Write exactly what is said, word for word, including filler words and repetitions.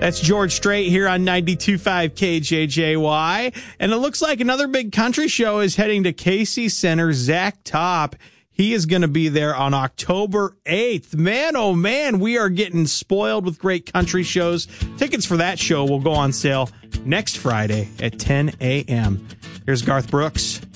That's George Strait here on ninety-two point five K J J Y. And it looks like another big country show is heading to Casey Center. Zach Top, he is going to be there on October eighth. Man, oh man, we are getting spoiled with great country shows. Tickets for that show will go on sale next Friday at ten a.m. Here's Garth Brooks.